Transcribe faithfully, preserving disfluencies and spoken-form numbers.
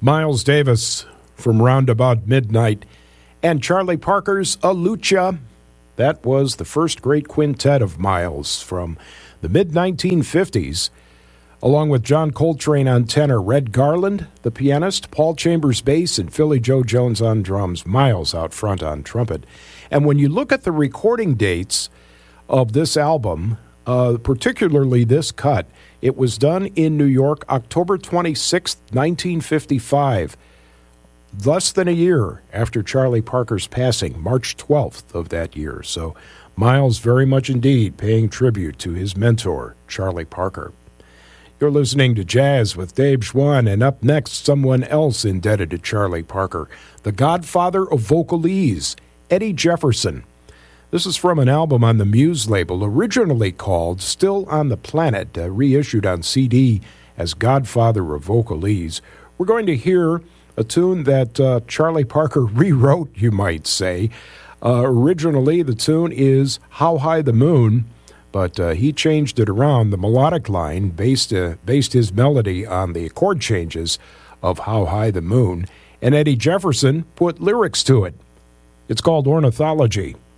Miles Davis from Roundabout Midnight, and Charlie Parker's A Lucha. That was the first great quintet of Miles from the mid nineteen fifties, along with John Coltrane on tenor, Red Garland, the pianist, Paul Chambers bass, and Philly Joe Jones on drums, Miles out front on trumpet. And when you look at the recording dates of this album, uh, particularly this cut, it was done in New York, October twenty-sixth, nineteen fifty-five, less than a year after Charlie Parker's passing, March twelfth of that year. So Miles very much indeed paying tribute to his mentor, Charlie Parker. You're listening to Jazz with Dave Schwann, and up next, someone else indebted to Charlie Parker, the godfather of vocalese, Eddie Jefferson. This is from an album on the Muse label, originally called Still on the Planet, uh, reissued on C D as Godfather of Vocalese. We're going to hear a tune that uh, Charlie Parker rewrote, you might say. Uh, originally, the tune is How High the Moon, but uh, he changed it around. The melodic line based, uh, based his melody on the chord changes of How High the Moon, and Eddie Jefferson put lyrics to it. It's called Ornithology.